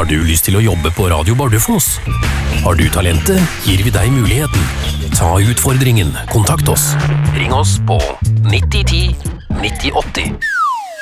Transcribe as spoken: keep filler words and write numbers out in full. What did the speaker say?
Har du lyst til å jobbe på Radio Bardufoss? Har du talentet, gir vi deg muligheten. Ta utfordringen. Kontakt oss. Ring oss på nitti ti nitti åtti.